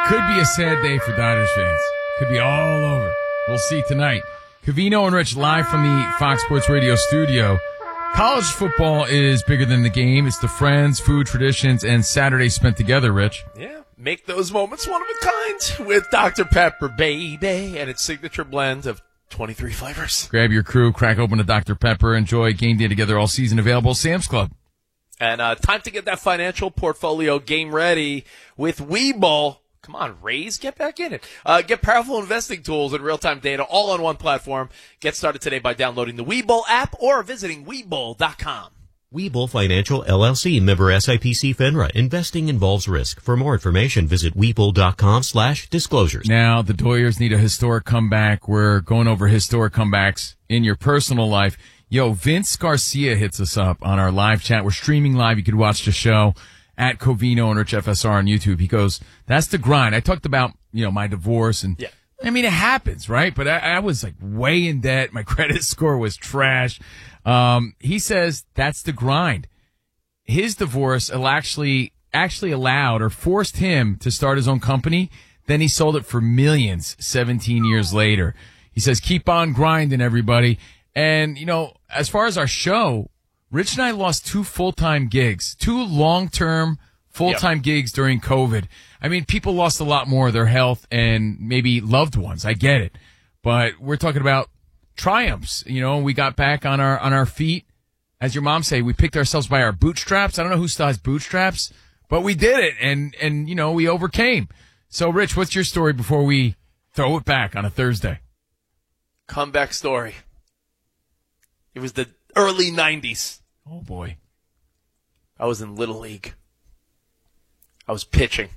could be a sad day for Dodgers fans. Could be all over. We'll see tonight. Covino and Rich live from the Fox Sports Radio studio. College football is bigger than the game. It's the friends, food, traditions, and Saturdays spent together, Rich. Yeah, make those moments one of a kind with Dr. Pepper, baby, and its signature blend of 23 flavors. Grab your crew, crack open a Dr. Pepper, enjoy game day together all season. Available Sam's Club. And time to get that financial portfolio game ready with Webull. Come on, Raise, get back in it. Get powerful investing tools and real-time data all on one platform. Get started today by downloading the Webull app or visiting Webull.com. Webull Financial LLC, member SIPC FINRA. Investing involves risk. For more information, visit Webull.com/disclosures. Now, the Doyers need a historic comeback. We're going over historic comebacks in your personal life. Yo, Vince Garcia hits us up on our live chat. We're streaming live. You could watch the show at Covino and Rich FSR on YouTube. He goes, that's the grind. I talked about, my divorce and, yeah. I mean, it happens, right? But I was like way in debt. My credit score was trash. He says that's the grind. His divorce actually allowed or forced him to start his own company. Then he sold it for millions 17 years later. He says, keep on grinding, everybody. And, as far as our show, Rich and I lost 2 full-time gigs, 2 long-term full-time gigs during COVID. I mean, people lost a lot more of their health and maybe loved ones. I get it. But we're talking about triumphs. We got back on our feet. As your mom say, we picked ourselves by our bootstraps. I don't know who still has bootstraps, but we did it. And we overcame. So, Rich, what's your story before we throw it back on a Thursday? Comeback story. It was the early 90s. Oh, boy. I was in Little League. I was pitching.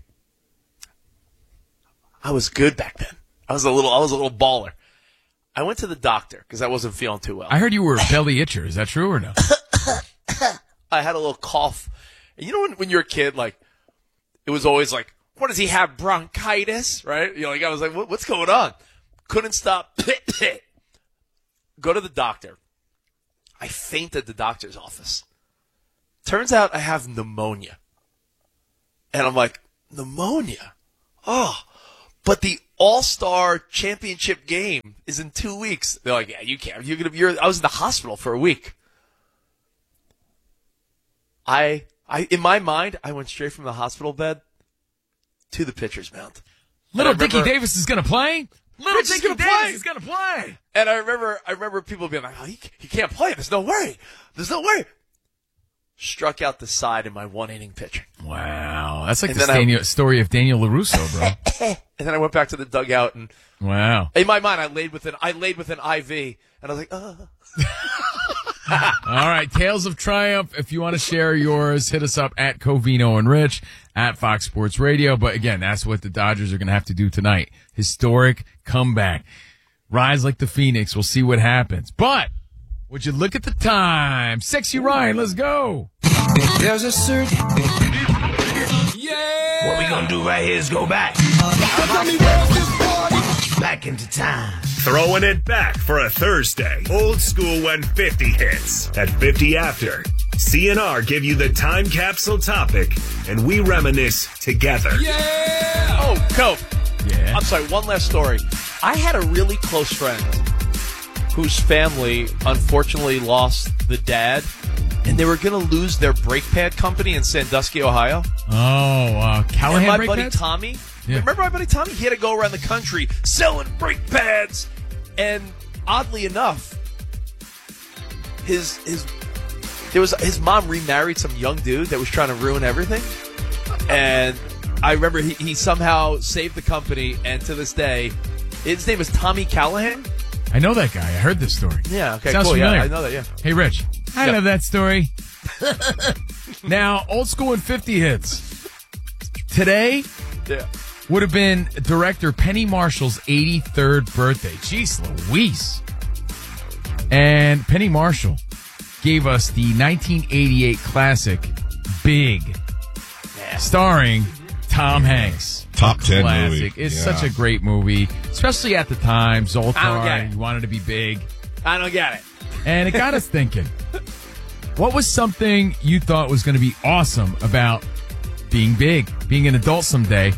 I was good back then. I was a little baller. I went to the doctor because I wasn't feeling too well. I heard you were a belly itcher. Is that true or no? I had a little cough. And when you're a kid, it was always like, what does he have, bronchitis? Right? I was like, what's going on? Couldn't stop. Go to the doctor. I faint at the doctor's office. Turns out I have pneumonia. And I'm like, pneumonia? Oh, but the All-Star Championship game is in 2 weeks. They're like, yeah, you can't. I was in the hospital for a week. In my mind, I went straight from the hospital bed to the pitcher's mound. Little Dickie Davis is going to play? Little Dickie Davis is going to play. And I remember people being like, oh, he can't play. There's no way. Struck out the side in my 1-inning pitching. Wow. That's like the story of Daniel LaRusso, bro. And then I went back to the dugout and wow. In my mind, I laid with an IV and I was like, All right. Tales of Triumph. If you want to share yours, hit us up at Covino and Rich at Fox Sports Radio. But again, that's what the Dodgers are going to have to do tonight. Historic comeback. Rise like the Phoenix. We'll see what happens. But would you look at the time? Sexy Ryan, let's go. There's a certain... Yeah! What we gonna do right here is go back. Back into time. Throwing it back for a Thursday. Old school when 50 hits. At 50 after, CNR give you the time capsule topic, and we reminisce together. Yeah! Oh, Cope. Yeah. I'm sorry, one last story. I had a really close friend whose family unfortunately lost the dad, and they were going to lose their brake pad company in Sandusky, Ohio. Oh, Callahan and my brake buddy pads? Tommy, Yeah. remember my buddy Tommy? He had to go around the country selling brake pads, and oddly enough, his mom remarried some young dude that was trying to ruin everything, and I remember he somehow saved the company, and to this day, his name is Tommy Callahan. I know that guy. I heard this story. Yeah, okay, Sounds cool. familiar. Yeah, I know that, yeah. Hey, Rich. I Yeah. love that story. Now, old school and 50 hits. Today Yeah. would have been director Penny Marshall's 83rd birthday. Jeez Louise. And Penny Marshall gave us the 1988 classic Big, starring Tom Hanks. Top 10 Classic. movie. It's Yeah. such a great movie, especially at the time. I don't get Zoltar, it. you wanted to be big. I don't get it. And it got us thinking, what was something you thought was going to be awesome about being big, being an adult someday?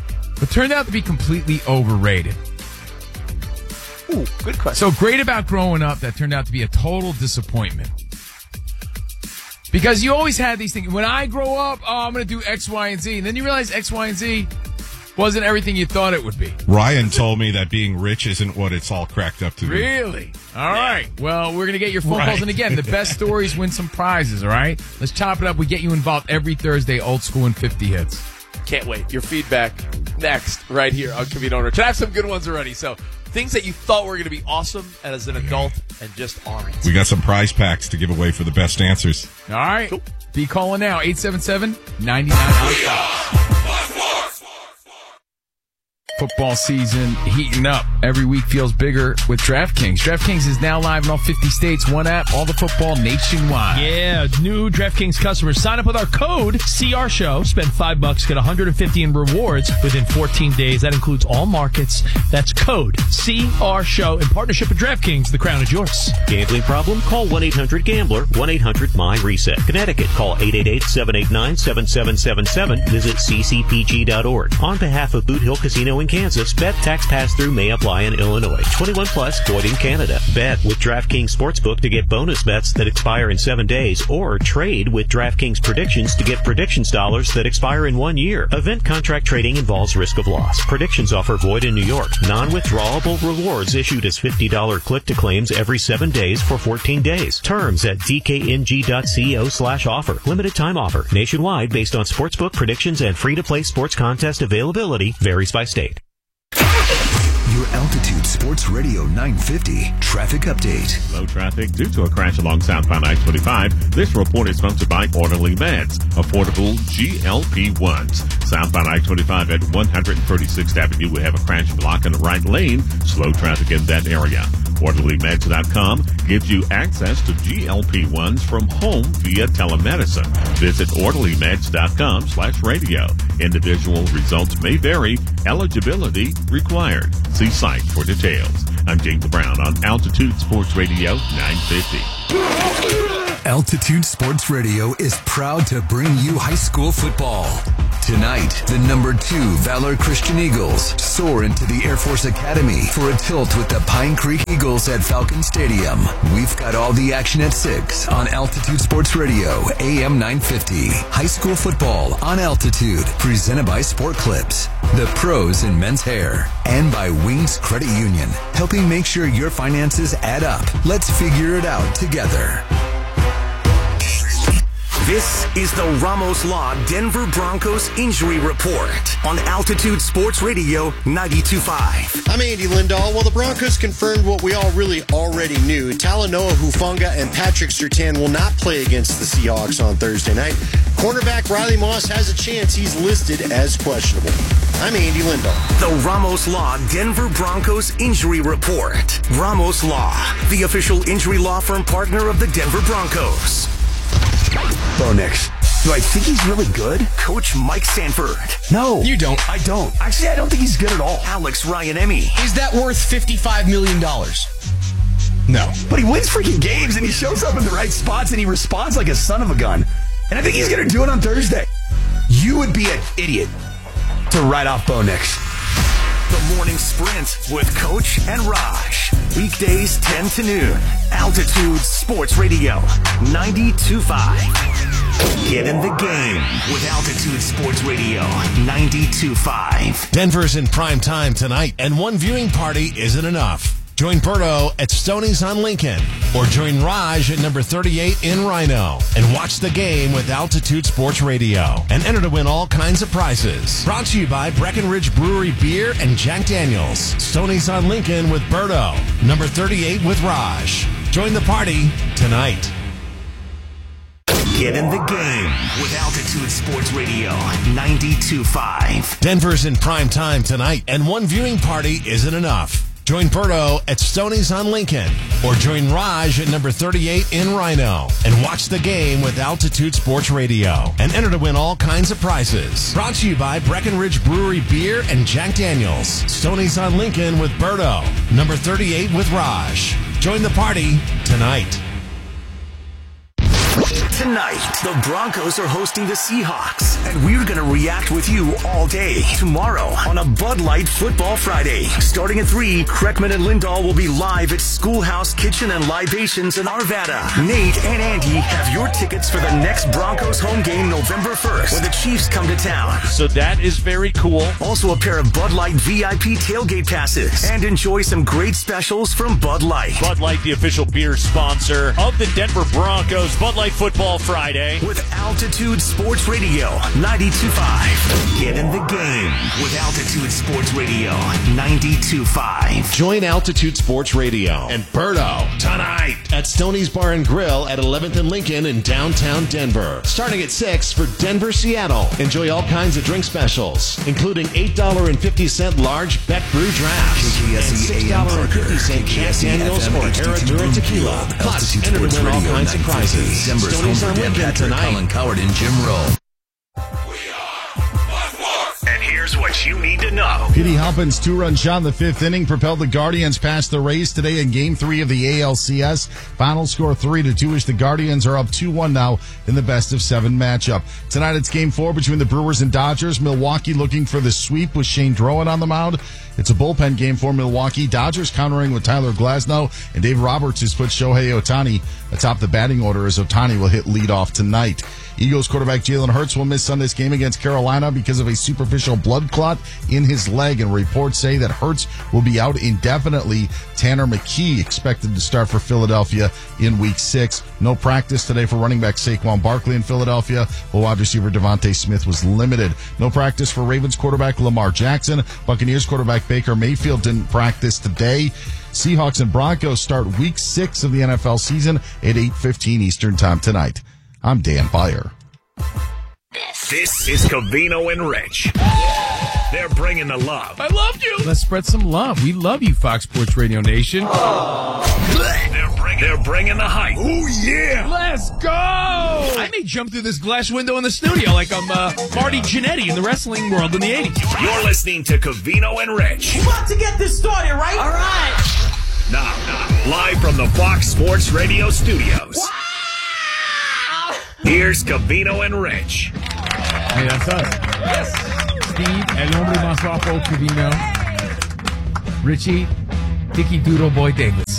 but turned out to be completely overrated? Ooh, good question. So great about growing up that turned out to be a total disappointment. Because you always had these things. When I grow up, I'm going to do X, Y, and Z. And then you realize X, Y, and Z wasn't everything you thought it would be. Ryan told me that being rich isn't what it's all cracked up to be. Really? All right. Well, we're going to get your phone calls. And again, the best stories win some prizes, all right? Let's chop it up. We get you involved every Thursday, Old School and 50 Hits. Can't wait. Your feedback next, right here on Commute On Rich. I have some good ones already. So things that you thought were going to be awesome as an adult and just aren't. We got some prize packs to give away for the best answers. All right. Cool. Be calling now, 877-9995. Football season heating up. Every week feels bigger with DraftKings. DraftKings is now live in all 50 states. One app, all the football nationwide. Yeah, new DraftKings customers sign up with our code CRSHOW. Spend $5, get $150 in rewards within 14 days. That includes all markets. That's code CRSHOW in partnership with DraftKings. The crown is yours. Gambling problem? Call 1-800-GAMBLER, 1-800-MY-RESET. Connecticut, call 888-789-7777. Visit ccpg.org. On behalf of Boot Hill Casino in Kansas, bet tax pass-through may apply in Illinois. 21 plus, void in Canada. Bet with DraftKings Sportsbook to get bonus bets that expire in 7 days, or trade with DraftKings Predictions to get predictions dollars that expire in 1 year. Event contract trading involves risk of loss. Predictions offer void in New York. Non-withdrawable rewards issued as $50 click-to-claims every 7 days for 14 days. Terms at dkng.co/offer. Limited time offer. Nationwide based on sportsbook predictions and free-to-play sports contest availability. Varies by state. Your Altitude Sports Radio 950 traffic update. Low traffic due to a crash along southbound I-25. This report is sponsored by Orderly Meds, affordable GLP-1s. Southbound I-25 at 136th Avenue will have a crash block in the right lane. Slow traffic in that area. OrderlyMeds.com gives you access to GLP-1s from home via telemedicine. Visit OrderlyMeds.com/radio. Individual results may vary. Eligibility required. See site for details. I'm James Brown on Altitude Sports Radio 950. Altitude Sports Radio is proud to bring you high school football. Tonight, the number 2 Valor Christian Eagles soar into the Air Force Academy for a tilt with the Pine Creek Eagles at Falcon Stadium. We've got all the action at 6 on Altitude Sports Radio, AM 950. High school football on Altitude, presented by Sport Clips, the pros in men's hair, and by Wings Credit Union, helping make sure your finances add up. Let's figure it out together. This is the Ramos Law Denver Broncos Injury Report on Altitude Sports Radio 92.5. I'm Andy Lindahl. Well, the Broncos confirmed what we all really already knew. Talanoa Hufanga and Patrick Surtain will not play against the Seahawks on Thursday night. Cornerback Riley Moss has a chance. He's listed as questionable. I'm Andy Lindahl. The Ramos Law Denver Broncos Injury Report. Ramos Law, the official injury law firm partner of the Denver Broncos. Bo Nix. Do I think he's really good? Coach Mike Sanford. No. You don't. I don't. Actually, I don't think he's good at all. Alex Ryan-Emy. Is that worth $55 million? No. But he wins freaking games, and he shows up in the right spots, and he responds like a son of a gun. And I think he's going to do it on Thursday. You would be an idiot to write off Bo Nix. The Morning Sprint with Coach and Raj. Weekdays 10 to noon. Altitude Sports Radio 92.5. Get in the game with Altitude Sports Radio 92.5. Denver's in prime time tonight, and one viewing party isn't enough. Join Berto at Stoney's on Lincoln, or join Raj at number 38 in Rhino, and watch the game with Altitude Sports Radio, and enter to win all kinds of prizes. Brought to you by Breckenridge Brewery Beer and Jack Daniels. Stoney's on Lincoln with Berto, number 38 with Raj. Join the party tonight. Get in the game with Altitude Sports Radio 92.5. Denver's in prime time tonight, and one viewing party isn't enough. Join Berto at Stoney's on Lincoln, or join Raj at number 38 in Rhino, and watch the game with Altitude Sports Radio, and enter to win all kinds of prizes. Brought to you by Breckenridge Brewery Beer and Jack Daniels. Stoney's on Lincoln with Berto, number 38 with Raj. Join the party tonight. Tonight, the Broncos are hosting the Seahawks, and we're going to react with you all day. Tomorrow, on a Bud Light Football Friday. Starting at 3, Kreckman and Lindahl will be live at Schoolhouse Kitchen and Libations in Arvada. Nate and Andy have your tickets for the next Broncos home game November 1st when the Chiefs come to town. So that is very cool. Also a pair of Bud Light VIP tailgate passes, and enjoy some great specials from Bud Light. Bud Light, the official beer sponsor of the Denver Broncos. Bud Light Football Friday. With Altitude Sports Radio 92.5. Get in the game with Altitude Sports Radio 92.5. Join Altitude Sports Radio and Birdo tonight at Stoney's Bar and Grill at 11th and Lincoln in downtown Denver. Starting at 6 for Denver, Seattle. Enjoy all kinds of drink specials, including $8.50 large Bet Brew drafts and $6.50 Jack Daniels or Herradura tequila. Plus, enter to win all kinds of prizes. Stoney's on Lincoln tonight. Colin Coward and Jim Rowe. And here's what you need to know. Petey Halpin's two-run shot in the 5th inning propelled the Guardians past the Rays today in Game 3 of the ALCS. Final score 3-2 as the Guardians are up 2-1 now in the best-of-7 matchup. Tonight it's Game 4 between the Brewers and Dodgers. Milwaukee looking for the sweep with Shane Drowan on the mound. It's a bullpen game for Milwaukee. Dodgers countering with Tyler Glasnow, and Dave Roberts has put Shohei Ohtani atop the batting order as Ohtani will hit leadoff tonight. Eagles quarterback Jalen Hurts will miss Sunday's game against Carolina because of a superficial blood clot in his leg, and reports say that Hurts will be out indefinitely. Tanner McKee expected to start for Philadelphia in Week 6. No practice today for running back Saquon Barkley in Philadelphia, while wide receiver Devontae Smith was limited. No practice for Ravens quarterback Lamar Jackson. Buccaneers quarterback Baker Mayfield didn't practice today. Seahawks and Broncos start Week 6 of the NFL season at 8:15 Eastern Time tonight. I'm Dan Beyer. This is Covino and Rich. They're bringing the love. I loved you. Let's spread some love. We love you, Fox Sports Radio Nation. They're bringing the hype. Oh, yeah. Let's go. I may jump through this glass window in the studio like I'm Marty Jannetty in the wrestling world in the 80s. You're listening to Covino and Rich. We're about to get this started, right? All right. Now, live from the Fox Sports Radio studios. Wow. Here's Covino and Rich. Hey, that's us. Yes. Steve, el hombre más guapo, Covino. Richie, Dicky Doodle Boy Davis.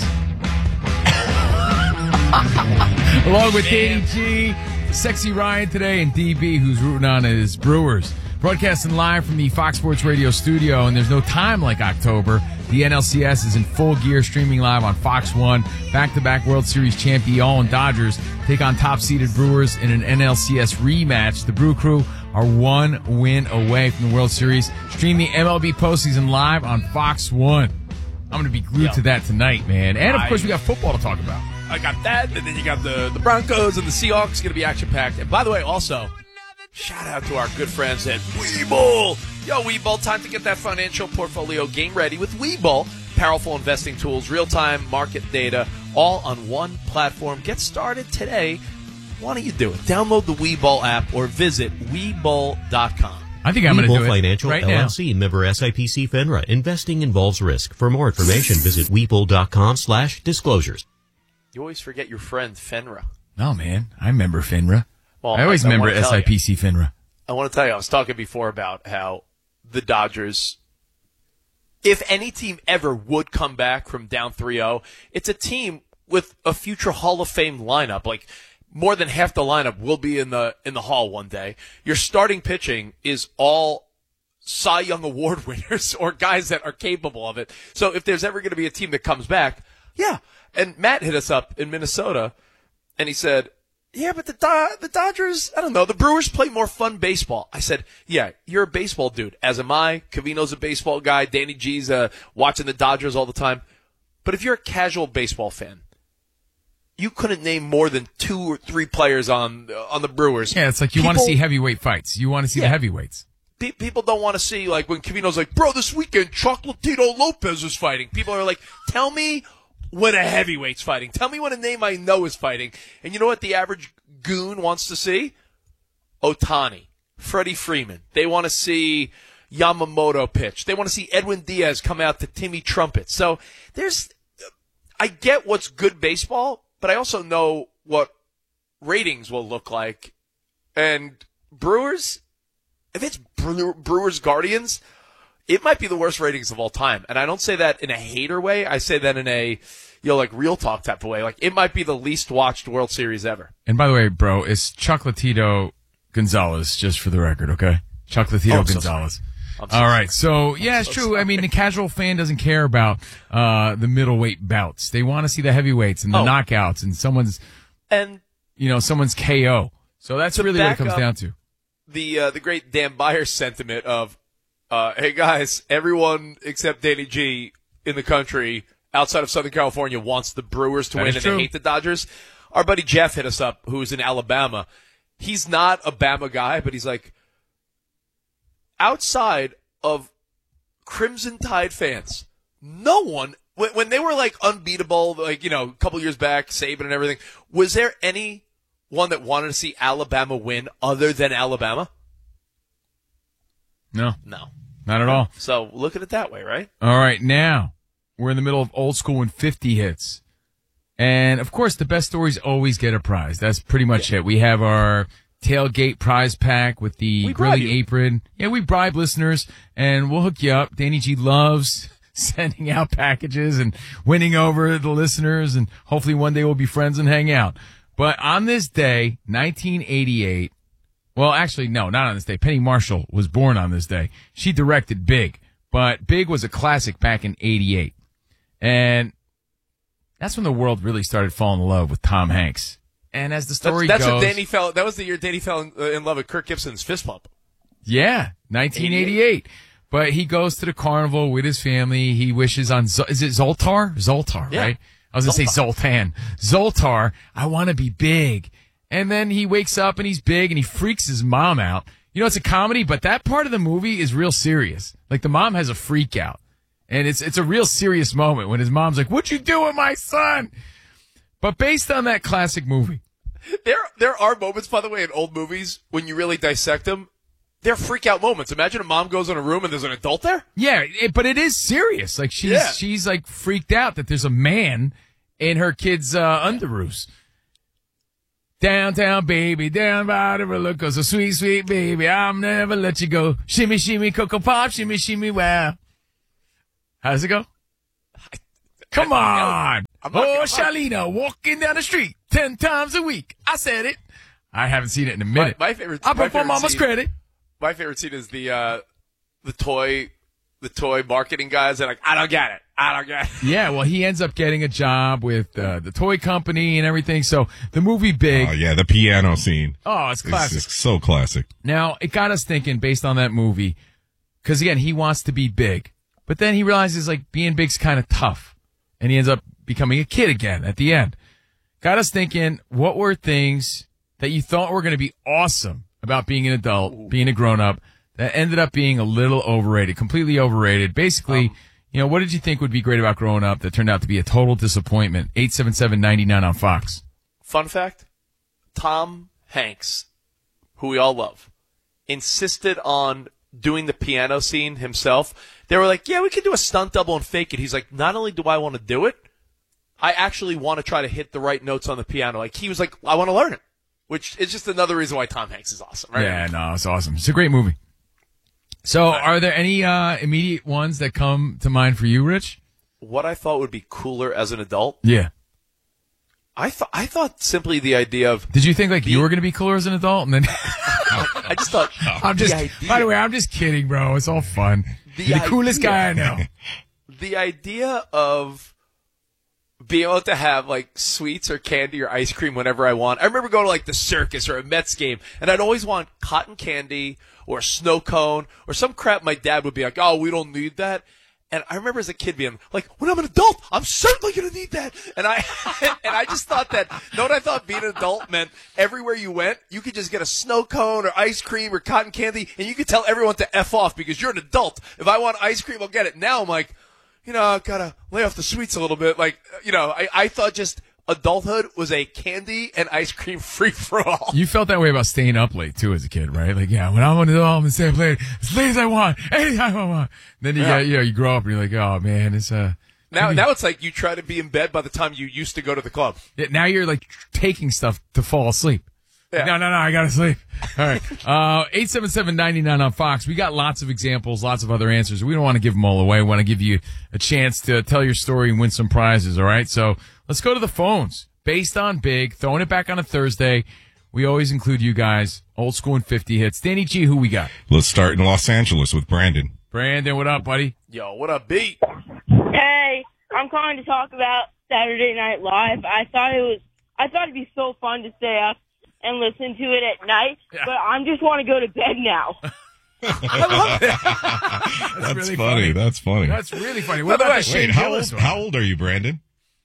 Along with Danny G, Sexy Ryan today, and DB, who's rooting on his Brewers. Broadcasting live from the Fox Sports Radio studio, and there's no time like October. The NLCS is in full gear, streaming live on Fox 1. Back-to-back World Series champion Dodgers take on top-seeded Brewers in an NLCS rematch. The Brew Crew are 1 win away from the World Series. Stream the MLB postseason live on Fox 1. I'm going to be glued to that tonight, man. And, of course, we got football to talk about. I got that, and then you got the Broncos and the Seahawks going to be action-packed. And, by the way, also, shout out to our good friends at Webull. Yo, Webull, time to get that financial portfolio game ready with Webull. Powerful investing tools, real-time market data, all on one platform. Get started today. Why don't you do it? Download the Webull app or visit Webull.com. I think I'm going to do it Financial right LLC, now. member SIPC FINRA. Investing involves risk. For more information, visit Webull.com/disclosures. You always forget your friend, FINRA. No, man. I remember FINRA. Well, I always remember SIPC FINRA. I want to tell you, I was talking before about how the Dodgers, if any team ever would come back from down 3-0, it's a team with a future Hall of Fame lineup. Like, more than half the lineup will be in the Hall one day. Your starting pitching is all Cy Young Award winners or guys that are capable of it. So if there's ever going to be a team that comes back, yeah. And Matt hit us up in Minnesota, and he said, yeah, but the Dodgers, I don't know, the Brewers play more fun baseball. I said, yeah, you're a baseball dude, as am I. Covino's a baseball guy. Danny G's watching the Dodgers all the time. But if you're a casual baseball fan, you couldn't name more than 2 or 3 players on the Brewers. Yeah, it's like you want to see heavyweight fights. You want to see the heavyweights. People don't want to see, like, when Covino's like, bro, this weekend, Chocolatito Lopez is fighting. People are like, tell me when a heavyweight's fighting. Tell me when a name I know is fighting. And you know what the average goon wants to see? Ohtani, Freddie Freeman. They want to see Yamamoto pitch. They want to see Edwin Diaz come out to Timmy Trumpet. So I get what's good baseball, but I also know what ratings will look like. And Brewers, if it's Brewers Guardians, it might be the worst ratings of all time. And I don't say that in a hater way. I say that in a, like real talk type of way. Like, it might be the least watched World Series ever. And by the way, bro, it's Chocolatito Gonzalez, just for the record, okay? Chocolatito Gonzalez. All right. So, yeah, it's true. I mean, the casual fan doesn't care about the middleweight bouts. They want to see the heavyweights and the knockouts and someone's KO. So that's really what it comes down to. The great Dan Byers sentiment of, hey, guys, everyone except Danny G in the country outside of Southern California wants the Brewers to win, and they hate the Dodgers. Our buddy Jeff hit us up, who's in Alabama. He's not a Bama guy, but he's like, outside of Crimson Tide fans, no one, when they were like unbeatable, like, a couple years back, Saban and everything, was there anyone that wanted to see Alabama win other than Alabama? No. No. Not at all. So look at it that way, right? All right, now we're in the middle of Old School when 50 hits. And, of course, the best stories always get a prize. That's pretty much it. We have our tailgate prize pack with the grilling apron. Yeah, we bribe listeners, and we'll hook you up. Danny G loves sending out packages and winning over the listeners, and hopefully one day we'll be friends and hang out. But on this day, 1988, well, actually, no, not on this day. Penny Marshall was born on this day. She directed Big, but Big was a classic back in 88. And that's when the world really started falling in love with Tom Hanks. And as the story goes, that was the year Danny fell in love with Kirk Gibson's fist bump. Yeah, 1988. But he goes to the carnival with his family. He wishes on, is it Zoltar? Zoltar, yeah. Right? I was going to say Zoltan. Zoltar, I want to be big. And then he wakes up and he's big and he freaks his mom out. It's a comedy, but that part of the movie is real serious. Like, the mom has a freak out. And it's a real serious moment when his mom's like, "What'd you do with my son?" But based on that classic movie. There are moments, by the way, in old movies, when you really dissect them, they're freak out moments. Imagine a mom goes in a room and there's an adult there. Yeah, but it is serious. Like, she's like freaked out that there's a man in her kid's underoos. Downtown baby, down by the river goes a sweet, sweet baby. I'll never let you go. Shimmy, shimmy, Cocoa Pop, shimmy, shimmy, wow. How does it go? Come on. Shalina, walking down the street 10 times a week. I said it. I haven't seen it in a minute. My favorite. I put my mama's credit. My favorite scene is the toy marketing guys. They're like, I don't get it. Yeah, well, he ends up getting a job with the toy company and everything. So the movie Big. Oh, yeah, the piano scene. Oh, it's classic. It's so classic. Now, it got us thinking based on that movie, because, again, he wants to be big. But then he realizes, like, being big's kind of tough. And he ends up becoming a kid again at the end. Got us thinking, what were things that you thought were going to be awesome about being an adult, being a grown-up, that ended up being a little overrated, completely overrated? Basically, what did you think would be great about growing up that turned out to be a total disappointment? 877-99 on Fox. Fun fact, Tom Hanks, who we all love, insisted on doing the piano scene himself. They were like, yeah, we can do a stunt double and fake it. He's like, not only do I want to do it, I actually want to try to hit the right notes on the piano. Like, he was like, I want to learn it, which is just another reason why Tom Hanks is awesome, right? Yeah, no, it's awesome. It's a great movie. So are there any immediate ones that come to mind for you, Rich? What I thought would be cooler as an adult? Yeah. I thought simply the idea of... Did you think like you were going to be cooler as an adult? And then I just thought... By the way, I'm just kidding, bro. It's all fun. You're the coolest guy I know. The idea of being able to have like sweets or candy or ice cream whenever I want. I remember going to like the circus or a Mets game, and I'd always want cotton candy or a snow cone or some crap. My dad would be like, "Oh, we don't need that." And I remember as a kid being like, when I'm an adult, I'm certainly going to need that. And I just thought that, what I thought being an adult meant everywhere you went, you could just get a snow cone or ice cream or cotton candy, and you could tell everyone to F off because you're an adult. If I want ice cream, I'll get it. Now I'm like, I've got to lay off the sweets a little bit. Like, I thought just adulthood was a candy and ice cream free-for-all. You felt that way about staying up late, too, as a kid, right? Like, yeah, when I'm an adult, I'm going to stay up late as I want, anytime I want. Then you grow up and you're like, oh, man, it's Now, Now it's like you try to be in bed by the time you used to go to the club. Yeah, now you're like taking stuff to fall asleep. Yeah. No, I gotta sleep. All right. 877-99 on Fox. We got lots of examples, lots of other answers. We don't want to give them all away. We want to give you a chance to tell your story and win some prizes. All right. So let's go to the phones. Based on Big, throwing it back on a Thursday. We always include you guys. Old school and 50 hits. Danny G, who we got? Let's start in Los Angeles with Brandon. Brandon, what up, buddy? Yo, what up, B? Hey, I'm calling to talk about Saturday Night Live. I thought it'd be so fun to stay up and listen to it at night, but I just want to go to bed now. I love it. That's really funny. That's funny. That's really funny. What about the Shane Gillis one? How old are you, Brandon?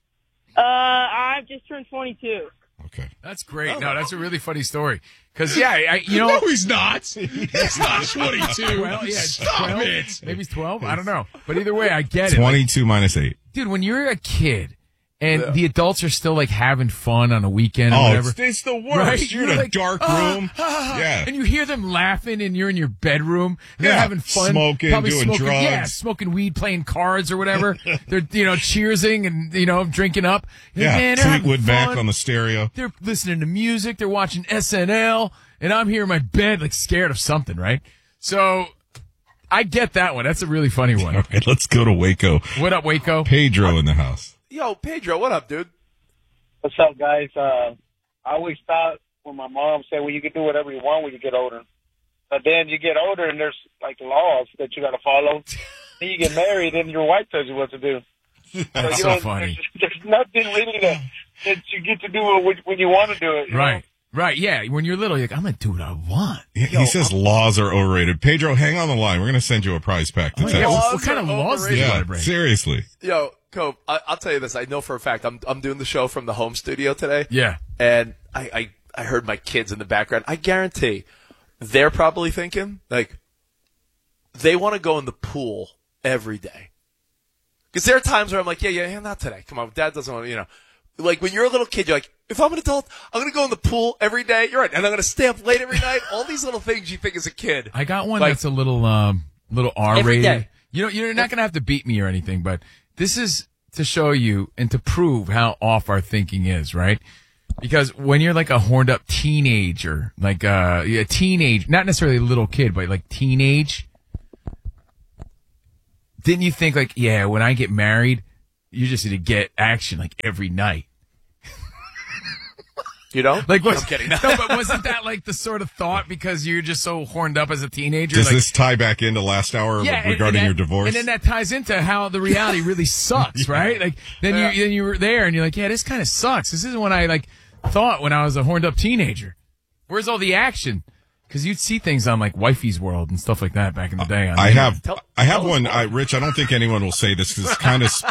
I've just turned 22. Okay. That's great. No, that's a really funny story. Because, you know. No, he's not. He's not 22. Well, yeah, Stop 12. it. Maybe he's 12. I don't know. But either way, I get it. 22 minus 8. Dude, when you're a kid and the adults are still like having fun on a weekend or whatever. It's the worst. Right? You're in a dark room. Yeah. And you hear them laughing and you're in your bedroom. And they're having fun. Smoking, probably doing smoking, drugs. Yeah, smoking weed, playing cards or whatever. They're, cheersing and, drinking up. And Yeah, man, they're having Fleetwood Mac fun. on the stereo. They're listening to music. They're watching SNL. And I'm here in my bed, like scared of something, right? So I get that one. That's a really funny one. All right, let's go to Waco. What up, Waco? Pedro in the house. Yo, Pedro, what up, dude? What's up, guys? I always thought when my mom said, well, you can do whatever you want when you get older. But then you get older and there's like laws that you got to follow. Then you get married and your wife tells you what to do. That's so funny. There's nothing really that you get to do when you want to do it. you Right. know? Right, yeah. When you're little, you're like, I'm going to do what I want. He says laws are overrated. Pedro, hang on the line. We're going to send you a prize pack to Texas. What kind of laws do you want to bring? Seriously. Yo, Cope, I'll tell you this. I know for a fact I'm doing the show from the home studio today. Yeah. And I heard my kids in the background. I guarantee they're probably thinking, like, they want to go in the pool every day. Because there are times where I'm like, yeah, not today. Come on, Dad doesn't want to, Like, when you're a little kid, you're like, if I'm an adult, I'm going to go in the pool every day. You're right. And I'm going to stay up late every night. All these little things you think as a kid. I got one Like, that's a little R-rated. every day. You're not going to have to beat me or anything, but this is to show you and to prove how off our thinking is, right? Because when you're like a horned up teenager, like a teenage, not necessarily a little kid, but like teenage, didn't you think like, yeah, when I get married, you just need to get action like every night? You know? Like, I'm kidding. No, but wasn't that like the sort of thought because you're just so horned up as a teenager? Does like, this tie back into last hour regarding your divorce? And then that ties into how the reality really sucks, right? Like then you were there and you're like, yeah, this kind of sucks. This isn't what I like thought when I was a horned up teenager. Where's all the action? Because you'd see things on like Wifey's World and stuff like that back in the day. I have one, Rich. I don't think anyone will say this because it's kind of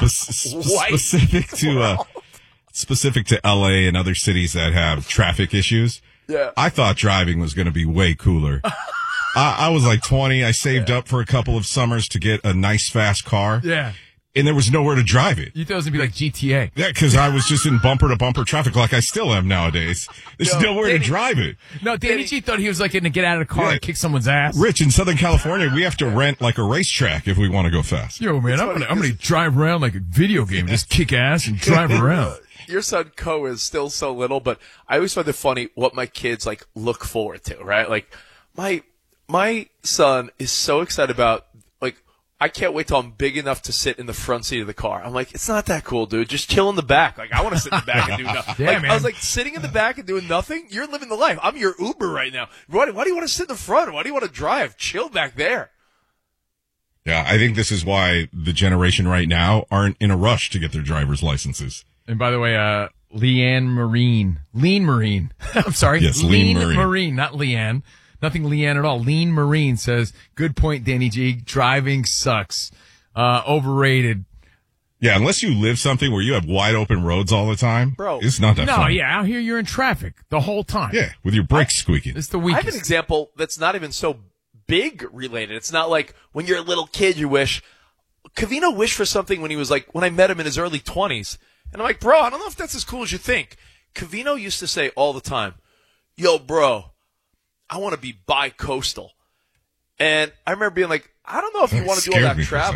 specific to LA and other cities that have traffic issues. Yeah. I thought driving was going to be way cooler. I was like 20. I saved up for a couple of summers to get a nice fast car. Yeah. And there was nowhere to drive it. You thought it was going to be like GTA. Yeah, because I was just in bumper to bumper traffic like I still am nowadays. There's nowhere to drive it. No, Danny G thought he was like going to get out of the car and kick someone's ass. Rich, in Southern California, we have to rent like a racetrack if we want to go fast. Yo, man, I'm gonna drive around like a video game, just kick ass and drive around. Your son Co is still so little, but I always find it funny what my kids like look forward to, right? Like my son is so excited about, like, I can't wait till I'm big enough to sit in the front seat of the car. I'm like, it's not that cool, dude. Just chill in the back. Like, I want to sit in the back and do nothing. Yeah, like, man. I was like, sitting in the back and doing nothing? You're living the life. I'm your Uber right now. Why do you want to sit in the front? Why do you want to drive? Chill back there. Yeah, I think this is why the generation right now aren't in a rush to get their driver's licenses. And by the way, Lean Marine. I'm sorry. Yes, Lean Marine, not Leanne. Nothing Leanne at all. Lean Marine says, good point, Danny G. Driving sucks. Overrated. Yeah, unless you live something where you have wide open roads all the time, bro, it's not that fun. No, yeah, out here you're in traffic the whole time. Yeah, with your brakes squeaking. It's the I weakest. have an example that's not even so big related. It's not like when you're a little kid you wish. Covino wished for something when he was like, when I met him in his early 20s. And I'm like, bro, I don't know if that's as cool as you think. Covino used to say all the time, yo, bro, I want to be bi-coastal. And I remember being like, I don't know if you want to do all that travel.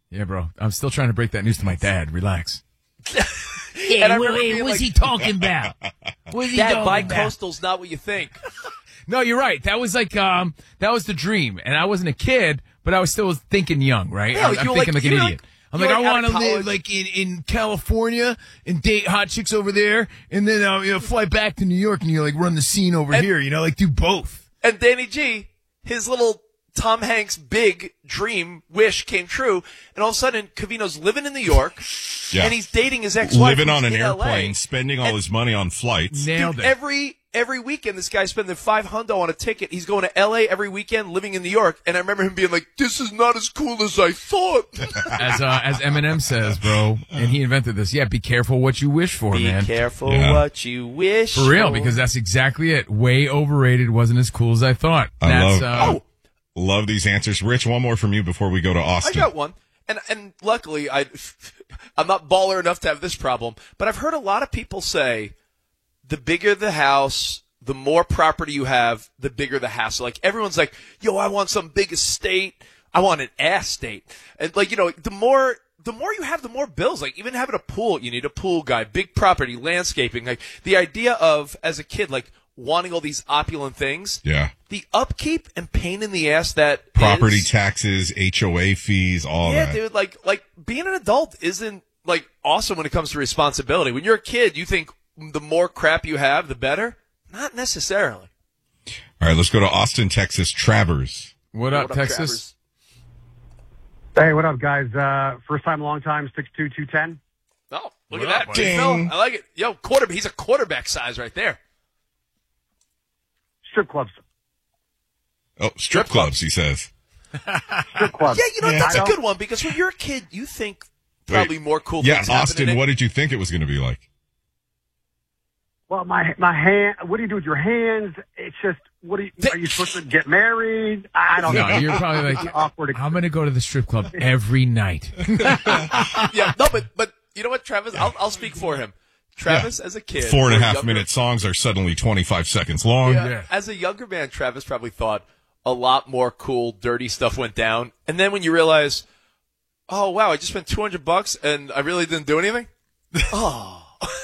Yeah, bro. I'm still trying to break that news to my dad. Relax. And I remember being what's like, he talking about? What's he Dad, talking about? bi-coastal's not what you think. No, you're right. That was like that was the dream, and I wasn't a kid, but I was still thinking young, right? Yeah, I'm you were thinking like an you were idiot. I'm you like, were I out want of to live college. like in California and date hot chicks over there, and then fly back to New York and like run the scene over here. Like do both. And Danny G, his little Tom Hanks big dream wish came true, and all of a sudden Covino's living in New York, Yeah. and he's dating his ex-wife Living on who's an in airplane, LA. spending all his money on flights. Nailed Dude, it. every weekend, this guy's spending $500 on a ticket. He's going to L.A. every weekend, living in New York. And I remember him being like, "This is not as cool as I thought." As Eminem says, bro, and he invented this. Yeah, be careful what you wish for, man. Be careful what you wish For real, because that's exactly it. Way overrated. Wasn't as cool as I thought. Love these answers. Rich, one more from you before we go to I Austin. got one. And luckily, I'm not baller enough to have this problem, but I've heard a lot of people say the bigger the house, the more property you have, the bigger the hassle. Like everyone's like, "Yo, I want some big estate. I want an ass state." And like, the more you have, the more bills. Like even having a pool, you need a pool guy, big property, landscaping. Like the idea of, as a kid, like wanting all these opulent things. Yeah. The upkeep and pain in the ass that Property is, taxes, HOA fees, all that. dude, like being an adult isn't like awesome when it comes to responsibility. When you're a kid, you think the more crap you have, the better. Not necessarily. All right, let's go to Austin, Texas. Travers. What up, Texas? Hey, what up, guys? First time, long time, 6'2", 210. Oh, look What at up, that. buddy? Big fella. I like it. Yo, he's a quarterback size right there. Strip clubs. Oh, strip clubs, he says. Strip clubs. Yeah, that's a good one because when you're a kid, you think probably more cool Yeah, things happen Austin, in it. what did you think it was going to be like? Well, my hand. What do you do with your hands? It's just. Are you supposed to get married? I don't know. No, you're probably like, awkward. I'm going to go to the strip club every night. Yeah, no, but you know what, Travis? I'll speak for him. Travis, as a kid, 4.5 minute songs are suddenly 25 seconds long. Yeah. As a younger man, Travis probably thought a lot more cool, dirty stuff went down. And then when you realize, oh wow, I just spent $200 and I really didn't do anything. Oh,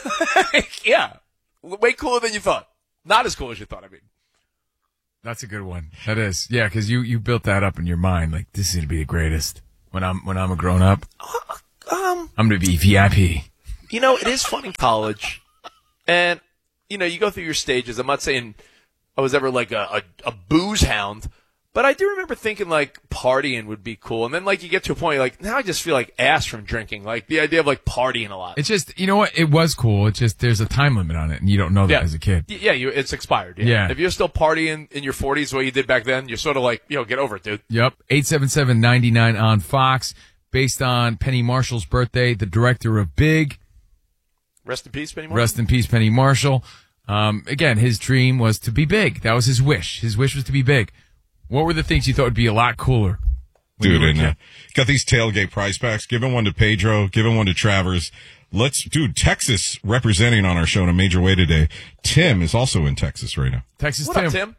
yeah, way cooler than you thought. Not as cool as you thought. I mean, That's a good one. That is, yeah, because you built that up in your mind. Like this is gonna be the greatest when I'm a grown up. I'm gonna be VIP. It is fun in college, and you go through your stages. I'm not saying I was ever like a booze hound, but I do remember thinking like partying would be cool. And then like you get to a point, you're like, now I just feel like ass from drinking. Like the idea of like partying a lot. It's just, you know what? It was cool. It's just there's a time limit on it, and you don't know that as a kid. Yeah, it's expired. Yeah. If you're still partying in your 40s the way you did back then, you're sort of like, get over it, dude. Yep. 877-99 on Fox, based on Penny Marshall's birthday. The director of Big. Rest in peace, Penny Marshall. Rest in peace, Penny Marshall. Again, his dream was to be big. That was his wish. His wish was to be big. What were the things you thought would be a lot cooler? Dude, and got these tailgate prize packs. Giving one to Pedro, giving one to Travers. Texas representing on our show in a major way today. Tim is also in Texas right now. Texas What up, Tim?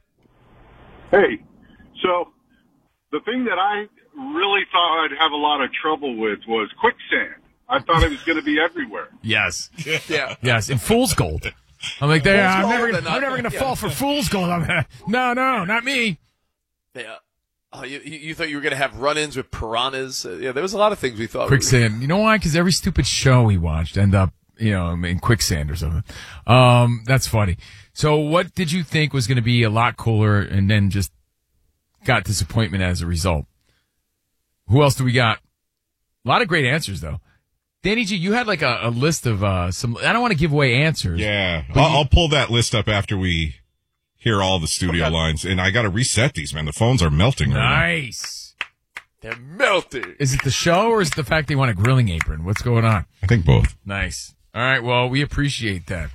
Hey, so the thing that I really thought I'd have a lot of trouble with was quicksand. I thought it was going to be everywhere. Yes. Yeah. Yes, in Fool's Gold. I'm like, I'm never going to yeah. fall for Fool's Gold. No, not me. Yeah. Oh, you thought you were going to have run-ins with piranhas? Yeah, there was a lot of things we thought. Quicksand. You know why? Because every stupid show we watched end up, in quicksand or something. That's funny. So what did you think was going to be a lot cooler and then just got disappointment as a result? Who else do we got? A lot of great answers, though. Danny G, you had like a list of some. I don't want to give away answers. Yeah, I'll pull that list up after we hear all the studio lines, and I got to reset these, man. The phones are melting right now. Nice. They're melting. Is it the show or is it the fact they want a grilling apron? What's going on? I think both. Nice. All right. Well, we appreciate that.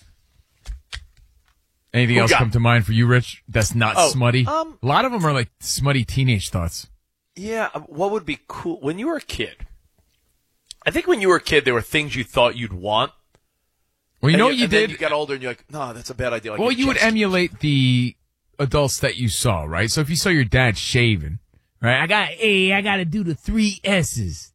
Anything else come to mind for you, Rich? That's not smutty. A lot of them are like smutty teenage thoughts. Yeah. What would be cool when you were a kid? I think when you were a kid, there were things you thought you'd want. Well, you know what you and did? Then you got older and you're like, no, that's a bad idea. Like Well, you would emulate the adults that you saw, right? So if you saw your dad shaving, right? I got to do the 3 S's.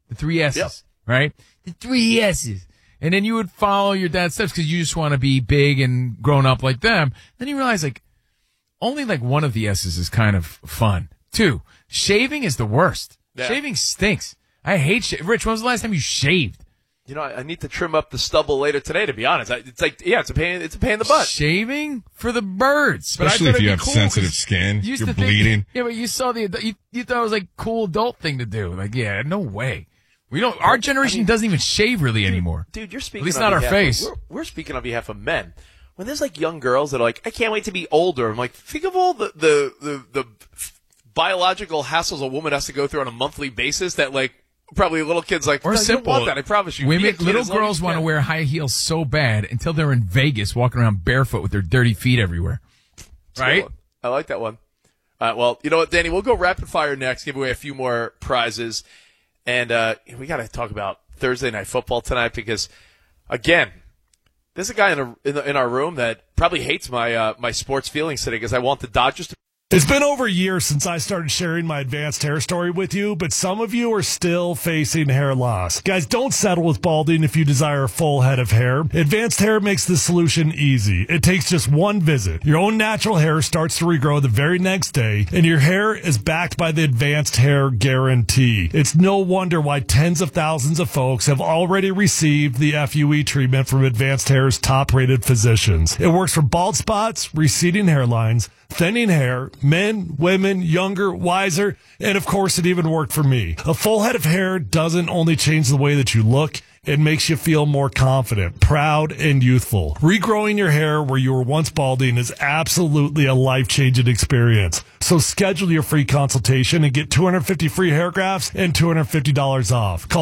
The 3 S's, Yep. right? The 3 S's. And then you would follow your dad's steps because you just want to be big and grown up like them. Then you realize, like, only like one of the S's is kind of fun. 2, shaving is the worst. Yeah. Shaving stinks. I hate Rich, when was the last time you shaved? You know, I need to trim up the stubble later today, to be honest. It's like, yeah, it's a pain in the butt. Shaving for the birds. But I Especially thought if it'd you be have cool sensitive 'cause skin, you used you're to think- bleeding. Yeah, but you saw you thought it was like cool adult thing to do. Like, yeah, no way. We don't. Our generation doesn't even shave really anymore. Dude, you're speaking at least on not our behalf face. we're speaking on behalf of men. When there's like young girls that are like, I can't wait to be older. I'm like, think of all the biological hassles a woman has to go through on a monthly basis that like probably little kids like, Or no, simple. You don't want that, I promise you. Be a Women, kid little as long as girls you want to can. wear high heels so bad until they're in Vegas walking around barefoot with their dirty feet everywhere. Right? Cool. I like that one. Well, you know what, Danny? We'll go rapid fire next. Give away a few more prizes, and we got to talk about Thursday Night Football tonight because, again, there's a guy in our room that probably hates my my sports feelings today because I want the Dodgers to. It's been over a year since I started sharing my advanced hair story with you, but some of you are still facing hair loss. Guys, don't settle with balding if you desire a full head of hair. Advanced Hair makes the solution easy. It takes just one visit. Your own natural hair starts to regrow the very next day, and your hair is backed by the Advanced Hair Guarantee. It's no wonder why tens of thousands of folks have already received the FUE treatment from Advanced Hair's top-rated physicians. It works for bald spots, receding hairlines, thinning hair, men, women, younger, wiser, and of course it even worked for me. A full head of hair doesn't only change the way that you look, it makes you feel more confident, proud, and youthful. Regrowing your hair where you were once balding is absolutely a life-changing experience. So schedule your free consultation and get 250 free hair grafts and $250 off. Call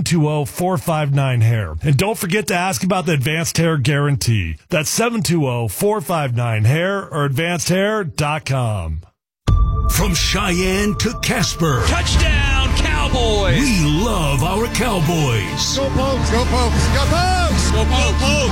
720-459-HAIR. And don't forget to ask about the Advanced Hair Guarantee. That's 720-459-HAIR or advancedhair.com. From Cheyenne to Casper. Touchdown, Cowboys! We love our Cowboys. Go Pokes! Go Pokes! Go Pokes! Go Pokes!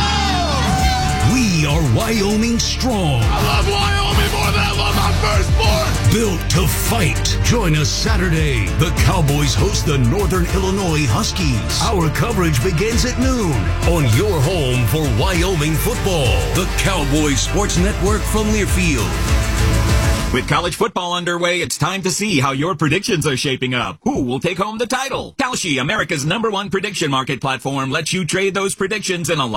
We are Wyoming strong. I love Wyoming more than I love my firstborn! Built to fight. Join us Saturday. The Cowboys host the Northern Illinois Huskies. Our coverage begins at noon on your home for Wyoming football. The Cowboys Sports Network from Learfield. With college football underway, it's time to see how your predictions are shaping up. Who will take home the title? Kalshi, America's #1 prediction market platform, lets you trade those predictions in a